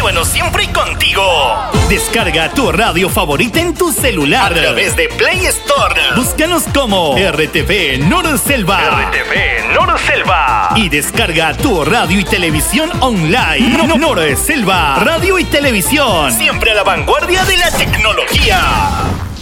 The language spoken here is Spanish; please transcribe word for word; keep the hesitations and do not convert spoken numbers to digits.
Llévanos siempre contigo. Descarga tu radio favorita en tu celular a través de Play Store. Búscanos como R T V Norselva. R T V Norselva. Y descarga tu radio y televisión online. No, Norselva. Radio y televisión. Siempre a la vanguardia de la tecnología.